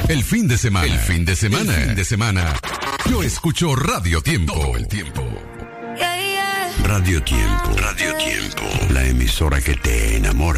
El fin de semana. Yo escucho Radio Tiempo. Todo el tiempo. Radio Tiempo. La emisora que te enamora.